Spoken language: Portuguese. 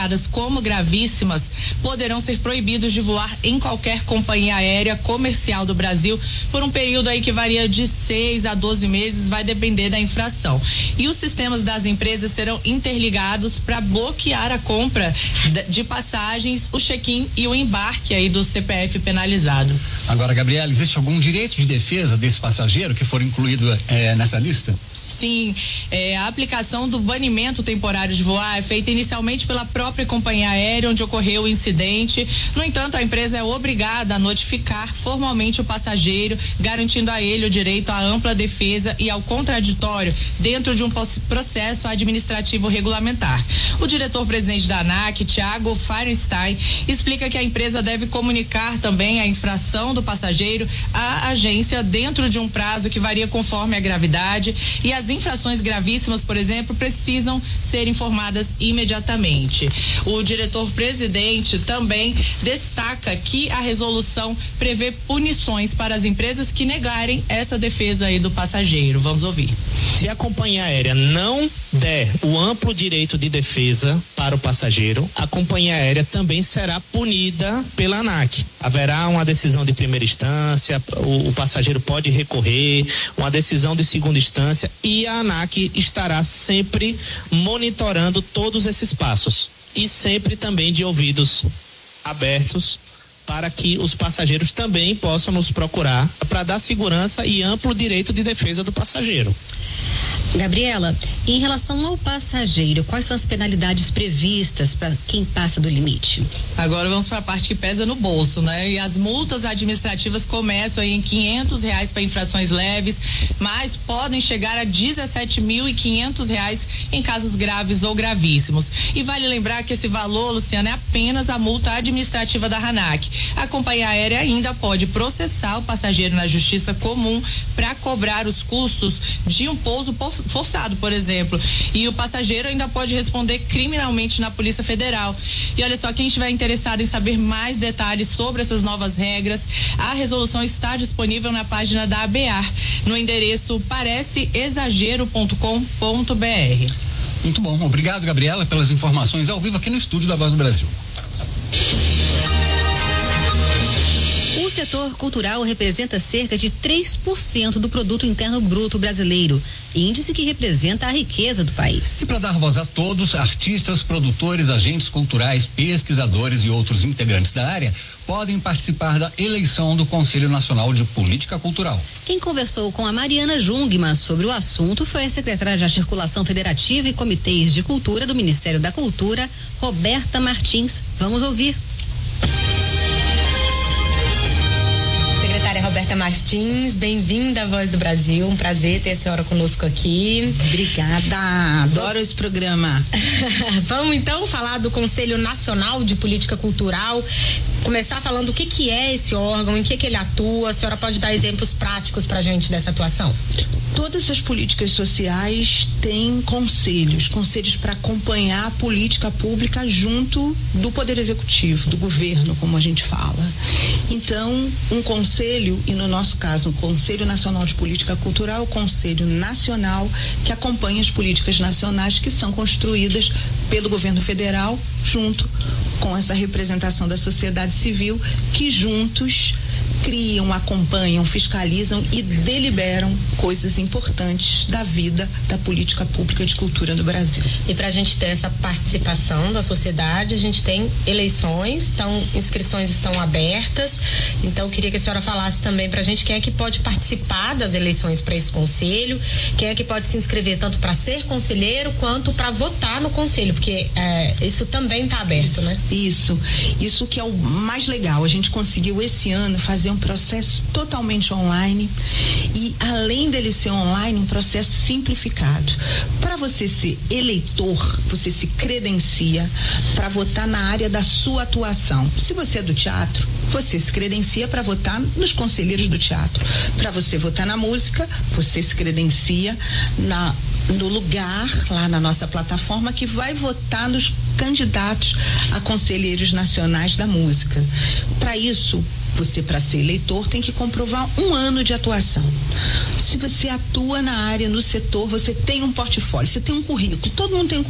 como gravíssimas, poderão ser proibidos de voar em qualquer companhia aérea comercial do Brasil por um período aí que varia de 6 a 12 meses, vai depender da infração. E os sistemas das empresas serão interligados para bloquear a compra de passagens, o check-in e o embarque aí do CPF penalizado. Agora, Gabriela, existe algum direito de defesa desse passageiro que for incluído nessa lista? Sim, a aplicação do banimento temporário de voar é feita inicialmente pela própria companhia aérea onde ocorreu o incidente. No entanto, a empresa é obrigada a notificar formalmente o passageiro, garantindo a ele o direito à ampla defesa e ao contraditório dentro de um processo administrativo regulamentar. O diretor-presidente da ANAC, Thiago Feinstein, explica que a empresa deve comunicar também a infração do passageiro à agência dentro de um prazo que varia conforme a gravidade, e as infrações gravíssimas, por exemplo, precisam ser informadas imediatamente. O diretor-presidente também destaca que a resolução prevê punições para as empresas que negarem essa defesa aí do passageiro. Vamos ouvir. Se a companhia aérea não der o amplo direito de defesa para o passageiro, a companhia aérea também será punida pela ANAC. Haverá uma decisão de primeira instância, o passageiro pode recorrer, uma decisão de segunda instância, e a ANAC estará sempre monitorando todos esses passos e sempre também de ouvidos abertos para que os passageiros também possam nos procurar para dar segurança e amplo direito de defesa do passageiro. Gabriela, em relação ao passageiro, quais são as penalidades previstas para quem passa do limite? Agora vamos para a parte que pesa no bolso, né? E as multas administrativas começam aí em R$500 para infrações leves, mas podem chegar a R$17.500 em casos graves ou gravíssimos. E vale lembrar que esse valor, Luciana, é apenas a multa administrativa da ANAC. A companhia aérea ainda pode processar o passageiro na justiça comum para cobrar os custos de um pouso forçado, por exemplo, e o passageiro ainda pode responder criminalmente na Polícia Federal. E olha só, quem estiver interessado em saber mais detalhes sobre essas novas regras, a resolução está disponível na página da ABAR, no endereço pareceexagero.com.br. Muito bom, obrigado, Gabriela, pelas informações ao vivo aqui no estúdio da Voz do Brasil. O setor cultural representa cerca de 3% do produto interno bruto brasileiro, índice que representa a riqueza do país. E para dar voz a todos, artistas, produtores, agentes culturais, pesquisadores e outros integrantes da área podem participar da eleição do Conselho Nacional de Política Cultural. Quem conversou com a Mariana Jungmann sobre o assunto foi a secretária de Articulação Federativa e Comitês de Cultura do Ministério da Cultura, Roberta Martins. Vamos ouvir. Secretária Roberta Martins, bem-vinda à Voz do Brasil, um prazer ter a senhora conosco aqui. Obrigada, adoro esse programa. Vamos então falar do Conselho Nacional de Política Cultural, começar falando o que é esse órgão, em que ele atua. A senhora pode dar exemplos práticos pra gente dessa atuação? Todas as políticas sociais têm conselhos para acompanhar a política pública junto do Poder Executivo, do governo, como a gente fala. Então, um conselho, e no nosso caso, o Conselho Nacional de Política Cultural, o Conselho Nacional que acompanha as políticas nacionais que são construídas pelo governo federal, junto com essa representação da sociedade civil, que juntos criam, acompanham, fiscalizam e deliberam coisas importantes da vida da política pública de cultura no Brasil. E para a gente ter essa participação da sociedade, a gente tem eleições, então inscrições estão abertas. Então eu queria que a senhora falasse também para a gente quem é que pode participar das eleições para esse conselho, quem é que pode se inscrever tanto para ser conselheiro quanto para votar no conselho, porque isso também está aberto, né? Isso que é o mais legal. A gente conseguiu esse ano fazer um processo totalmente online e, além dele ser online, um processo simplificado. Para você ser eleitor, você se credencia para votar na área da sua atuação. Se você é do teatro, você se credencia para votar nos conselheiros do teatro. Para você votar na música, você se credencia no lugar lá na nossa plataforma que vai votar nos candidatos a conselheiros nacionais da música. Para isso, você, para ser eleitor, tem que comprovar 1 ano de atuação. Se você atua na área, no setor, você tem um portfólio, você tem um currículo. Todo mundo tem um